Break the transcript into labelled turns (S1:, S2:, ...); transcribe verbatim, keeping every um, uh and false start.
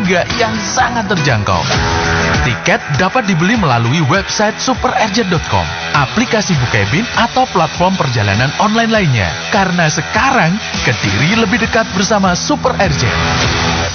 S1: harga yang sangat terjangkau. Tiket dapat dibeli melalui website super agent dot com, aplikasi Bukebin, atau platform perjalanan online lainnya. Karena sekarang, Kediri lebih dekat bersama Super Agent.